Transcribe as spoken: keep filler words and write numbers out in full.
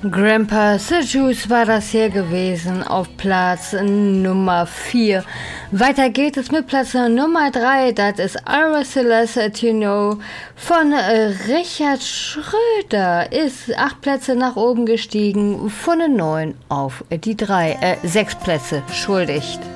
Grandpa Sejuice war das hier gewesen auf Platz Nummer vier. Weiter geht es mit Platz Nummer drei. Das ist Ira Celeste to Know von Richard Schröder. Ist acht Plätze nach oben gestiegen, von der neun auf die drei. Äh, sechs Plätze, schuldigt.